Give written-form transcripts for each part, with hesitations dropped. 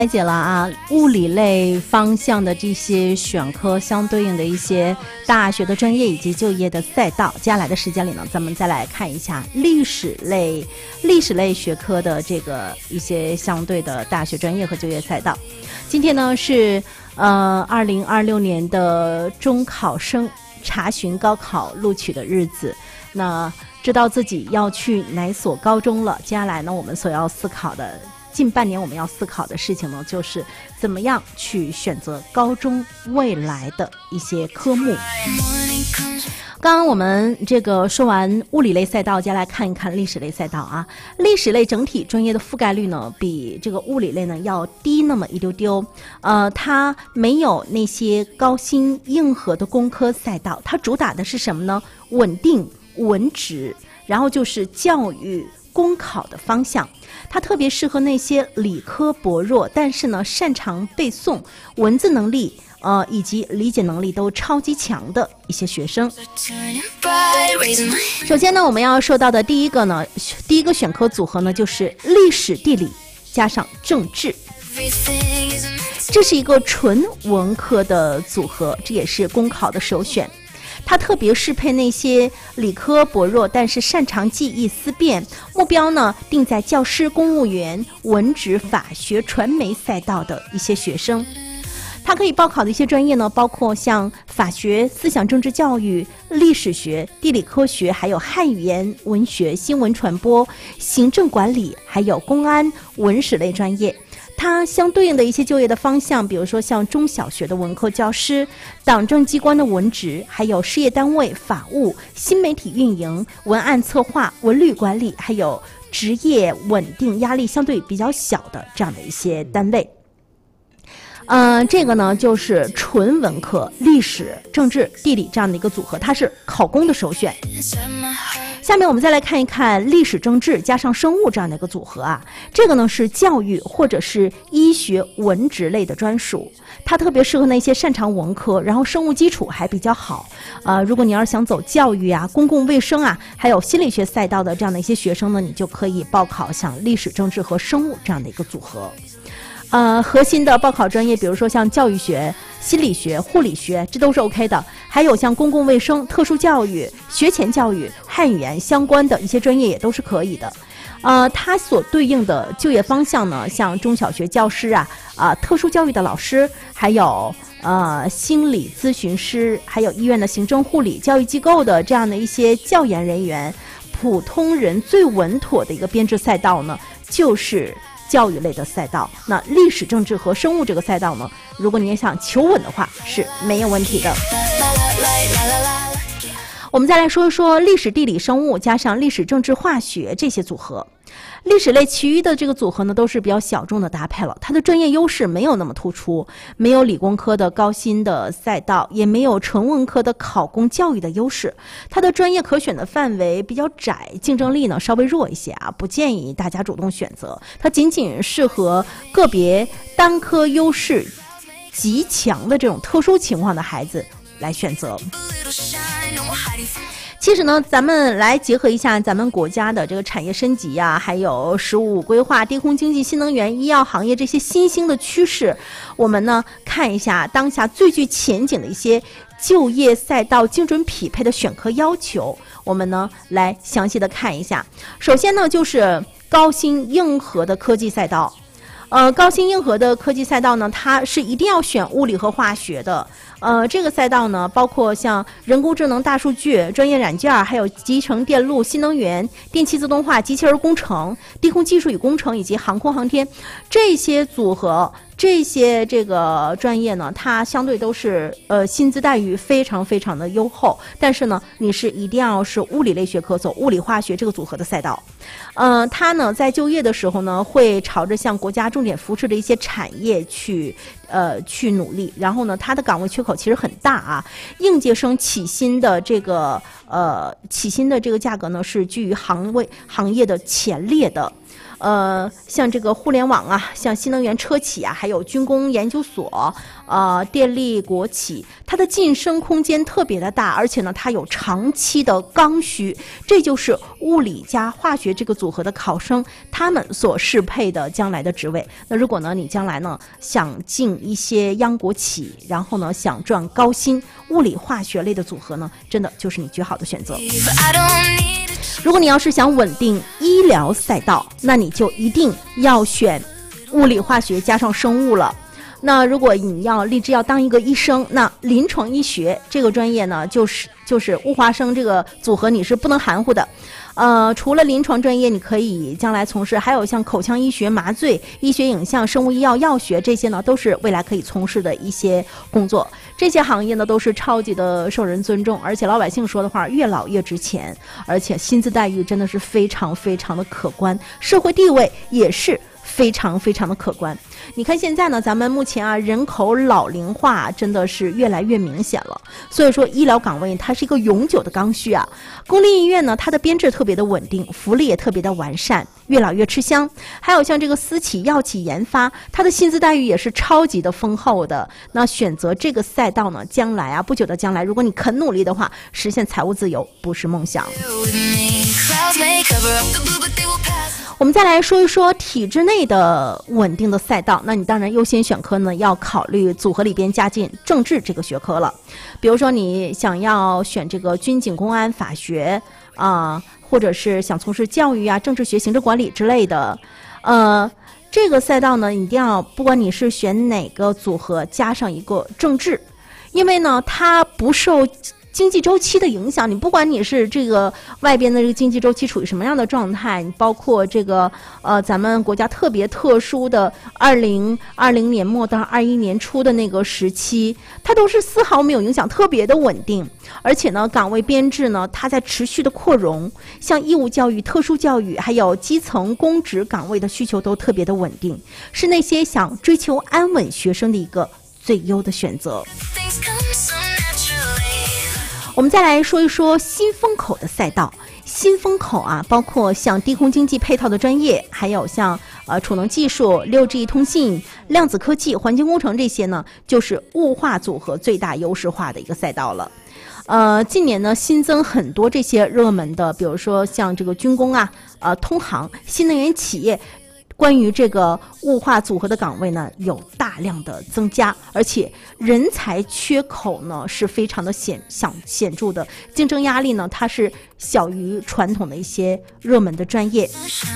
了解了啊，物理类方向的这些选科相对应的一些大学的专业以及就业的赛道。接下来的时间里呢，咱们再来看一下历史类学科的这个一些相对的大学专业和就业赛道。今天呢是2026年的中考生查询高考录取的日子，那知道自己要去哪所高中了。接下来呢，我们所要思考的近半年我们要思考的事情呢，就是怎么样去选择高中未来的一些科目。刚刚我们这个说完物理类赛道，接下来看一看历史类赛道啊。历史类整体专业的覆盖率呢，比这个物理类呢要低那么一丢丢。它没有那些高薪硬核的工科赛道，它主打的是什么呢？稳定、文职，然后就是教育、公考的方向。它特别适合那些理科薄弱，但是呢擅长背诵、文字能力以及理解能力都超级强的一些学生。首先呢，我们要说到的第一个选科组合呢，就是历史地理加上政治。这是一个纯文科的组合，这也是公考的首选。它特别适配那些理科薄弱但是擅长记忆思辨，目标呢定在教师、公务员、文职、法学、传媒赛道的一些学生。它可以报考的一些专业呢，包括像法学、思想政治教育、历史学、地理科学，还有汉语言文学、新闻传播、行政管理，还有公安、文史类专业。它相对应的一些就业的方向，比如说像中小学的文科教师、党政机关的文职，还有事业单位、法务、新媒体运营、文案策划、文旅管理，还有职业稳定、压力相对比较小的这样的一些单位。这个呢就是纯文科，历史、政治、地理这样的一个组合，它是考公的首选。下面我们再来看一看历史政治加上生物这样的一个组合啊，这个呢是教育或者是医学文职类的专属，它特别适合那些擅长文科，然后生物基础还比较好。如果你要是想走教育啊、公共卫生啊，还有心理学赛道的这样的一些学生呢，你就可以报考像历史政治和生物这样的一个组合。核心的报考专业，比如说像教育学、心理学、护理学，这都是 OK 的。还有像公共卫生、特殊教育、学前教育、汉语言相关的一些专业也都是可以的。它所对应的就业方向呢，像中小学教师特殊教育的老师，还有心理咨询师，还有医院的行政护理、教育机构的这样的一些教研人员。普通人最稳妥的一个编制赛道呢，就是教育类的赛道。那历史政治和生物这个赛道呢，如果你也想求稳的话是没有问题的。我们再来说一说历史地理生物加上历史政治化学这些组合。历史类其余的这个组合呢，都是比较小众的搭配了，它的专业优势没有那么突出，没有理工科的高薪的赛道，也没有纯文科的考公教育的优势，它的专业可选的范围比较窄，竞争力呢稍微弱一些不建议大家主动选择，它仅仅适合个别单科优势极强的这种特殊情况的孩子来选择。其实呢，咱们来结合一下咱们国家的这个产业升级还有“十五五”规划、低空经济、新能源、医药行业这些新兴的趋势，我们呢看一下当下最具前景的一些就业赛道精准匹配的选科要求，我们呢来详细的看一下。首先呢，就是高薪硬核的科技赛道。高薪硬核的科技赛道呢，它是一定要选物理和化学的。这个赛道呢，包括像人工智能、大数据、专业软件，还有集成电路、新能源、电气自动化、机器人工程、低空技术与工程以及航空航天这些组合。这些这个专业呢，它相对都是薪资待遇非常非常的优厚，但是呢，你是一定要是物理类学科，走物理化学这个组合的赛道。它呢在就业的时候呢，会朝着像国家重点扶持的一些产业去努力，然后呢，它的岗位缺口其实很大应届生起薪的这个价格呢是居于行业的前列的。 像这个互联网啊，像新能源车企啊，还有军工研究所，电力国企，它的晋升空间特别的大，而且呢，它有长期的刚需，这就是物理加化学这个组合的考生他们所适配的将来的职位。那如果呢，你将来呢想进一些央国企，然后呢想赚高薪，物理化学类的组合呢，真的就是你绝好的选择。如果你要是想稳定医疗赛道，那你就一定要选物理化学加上生物了。那如果你要立志要当一个医生，那临床医学这个专业呢，就是物化生这个组合你是不能含糊的。除了临床专业，你可以将来从事，还有像口腔医学、麻醉、医学影像、生物医药、药学这些呢，都是未来可以从事的一些工作。这些行业呢，都是超级的受人尊重，而且老百姓说的话，越老越值钱，而且薪资待遇真的是非常非常的可观，社会地位也是非常非常的可观。你看现在呢，咱们目前啊，人口老龄化真的是越来越明显了，所以说医疗岗位它是一个永久的刚需啊。公立医院呢，它的编制特别的稳定，福利也特别的完善，越老越吃香。还有像这个私企、药企研发，它的薪资待遇也是超级的丰厚的。那选择这个赛道呢，将来啊，不久的将来，如果你肯努力的话，实现财务自由不是梦想。我们再来说一说体制内的稳定的赛道，那你当然优先选科呢，要考虑组合里边加进政治这个学科了。比如说你想要选这个军警公安法学或者是想从事教育啊、政治学、行政管理之类的，这个赛道呢，一定要不管你是选哪个组合，加上一个政治，因为呢，它不受经济周期的影响，你不管你是这个外边的这个经济周期处于什么样的状态，你包括这个咱们国家特别特殊的2020年末到21年初的那个时期，它都是丝毫没有影响，特别的稳定。而且呢，岗位编制呢，它在持续的扩容，像义务教育、特殊教育，还有基层公职岗位的需求都特别的稳定，是那些想追求安稳学生的一个最优的选择。我们再来说一说新风口的赛道。新风口啊，包括像低空经济配套的专业，还有像储能技术、6G 通信、量子科技、环境工程这些呢，就是物化组合最大优势化的一个赛道了。近年呢新增很多这些热门的，比如说像这个军工啊、通航、新能源企业。关于这个物化组合的岗位呢，有大量的增加，而且人才缺口呢是非常的显著的，竞争压力呢它是小于传统的一些热门的专业。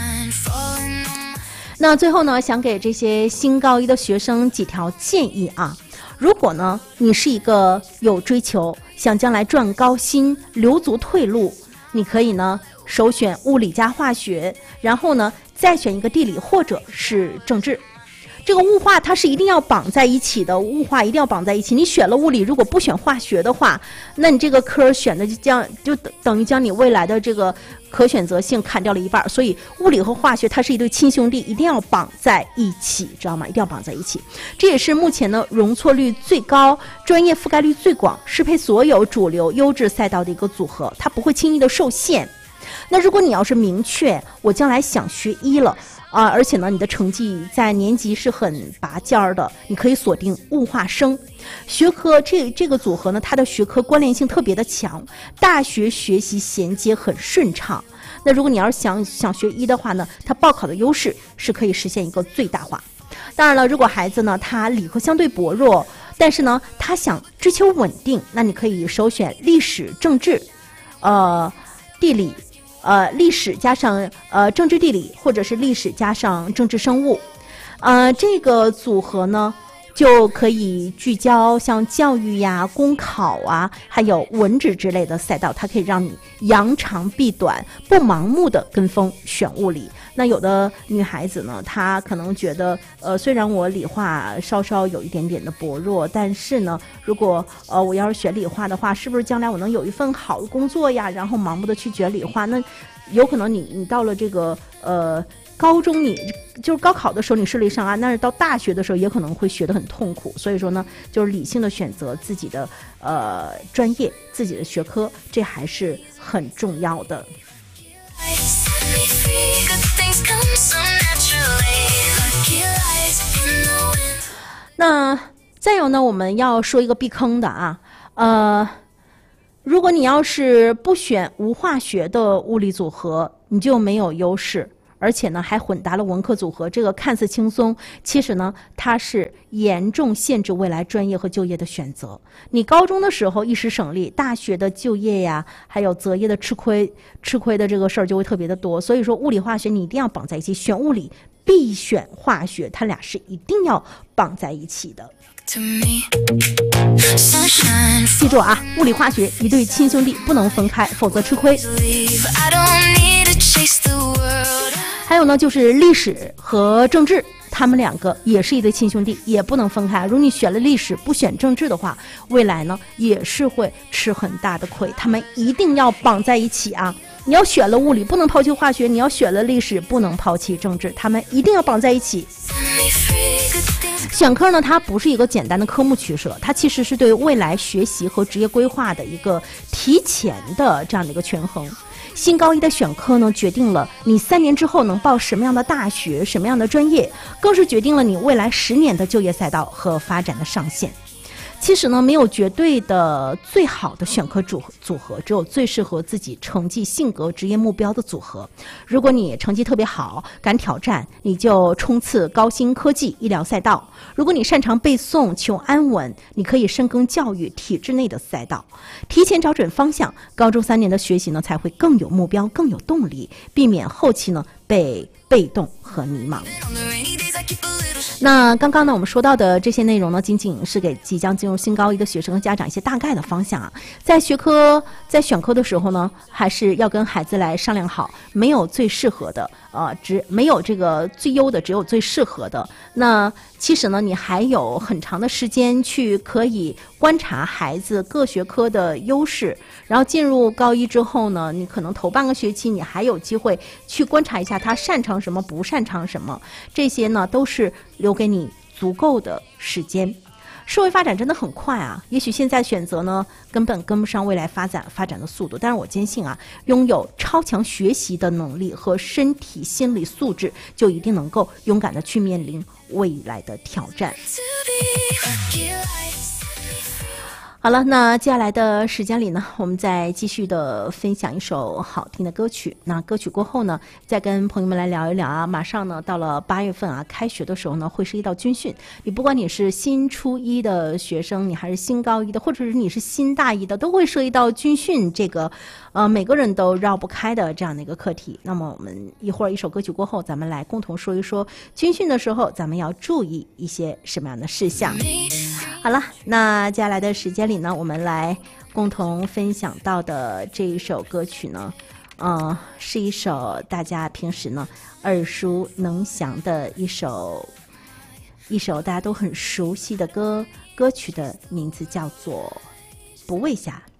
那最后呢，想给这些新高一的学生几条建议啊。如果呢你是一个有追求，想将来赚高薪、留足退路，你可以呢首选物理加化学，然后呢再选一个地理或者是政治。这个物化它是一定要绑在一起的，物化一定要绑在一起。你选了物理，如果不选化学的话，那你这个科选的就等于将你未来的这个可选择性砍掉了一半。所以物理和化学它是一对亲兄弟，一定要绑在一起，知道吗？一定要绑在一起。这也是目前呢容错率最高、专业覆盖率最广、适配所有主流优质赛道的一个组合，它不会轻易的受限。那如果你要是明确我将来想学医了而且呢你的成绩在年级是很拔尖儿的，你可以锁定物化生学科。这个组合呢，它的学科关联性特别的强，大学学习衔接很顺畅。那如果你要是想学医的话呢，它报考的优势是可以实现一个最大化。当然了，如果孩子呢他理科相对薄弱，但是呢他想追求稳定，那你可以首选历史、政治、地理。历史加上政治地理，或者是历史加上政治生物，这个组合呢就可以聚焦像教育呀、公考啊，还有文职之类的赛道，它可以让你扬长避短，不盲目的跟风选物理。那有的女孩子呢，她可能觉得虽然我理化稍稍有一点点的薄弱，但是呢如果我要是学理化的话，是不是将来我能有一份好的工作呀，然后盲目的去学理化，那有可能你到了这个高中，你就是高考的时候你顺利上岸，但是到大学的时候也可能会学得很痛苦。所以说呢，就是理性的选择自己的专业、自己的学科，这还是很重要的。 那再有呢，我们要说一个避坑的啊，如果你要是不选无化学的物理组合，你就没有优势。而且呢，还混搭了文科组合，这个看似轻松，其实呢，它是严重限制未来专业和就业的选择。你高中的时候一时省力，大学的就业呀，还有择业的吃亏的这个事儿就会特别的多。所以说，物理化学你一定要绑在一起，选物理必选化学，它俩是一定要绑在一起的。记住啊，物理化学一对亲兄弟，不能分开，否则吃亏。还有呢，就是历史和政治，他们两个也是一对亲兄弟，也不能分开。如果你选了历史不选政治的话，未来呢也是会吃很大的亏。他们一定要绑在一起啊！你要选了物理，不能抛弃化学；你要选了历史，不能抛弃政治。他们一定要绑在一起。选科呢，它不是一个简单的科目取舍，它其实是对未来学习和职业规划的一个提前的这样的一个权衡。新高一的选科呢，决定了你3年之后能报什么样的大学、什么样的专业，更是决定了你未来10年的就业赛道和发展的上限。其实呢，没有绝对的最好的选科组合，只有最适合自己成绩、性格、职业目标的组合。如果你成绩特别好，敢挑战，你就冲刺高新科技、医疗赛道；如果你擅长背诵、求安稳，你可以深耕教育体制内的赛道。提前找准方向，高中3年的学习呢，才会更有目标、更有动力，避免后期呢被被动和迷茫。那刚刚呢，我们说到的这些内容呢，仅仅是给即将进入新高一的学生和家长一些大概的方向啊。在选科的时候呢，还是要跟孩子来商量好，没有最适合的，没有这个最优的，只有最适合的。那其实呢，你还有很长的时间去可以观察孩子各学科的优势，然后进入高一之后呢，你可能头半个学期你还有机会去观察一下他擅长什么，不擅长什么，这些呢都是留给你足够的时间。社会发展真的很快啊，也许现在选择呢根本跟不上未来发展的速度，但是我坚信啊，拥有超强学习的能力和身体心理素质，就一定能够勇敢的去面临未来的挑战。好了，那接下来的时间里呢，我们再继续的分享一首好听的歌曲。那歌曲过后呢，再跟朋友们来聊一聊啊。马上呢，到了8月份啊，开学的时候呢，会是一道军训。你不管你是新初一的学生，你还是新高一的，或者是你是新大一的，都会涉及到军训这个，每个人都绕不开的这样的一个课题。那么我们一会儿一首歌曲过后，咱们来共同说一说军训的时候，咱们要注意一些什么样的事项。好了，那接下来的时间里呢，我们来共同分享到的这一首歌曲呢，是一首大家平时呢耳熟能详的一首大家都很熟悉的歌曲的名字叫做《不畏侠》。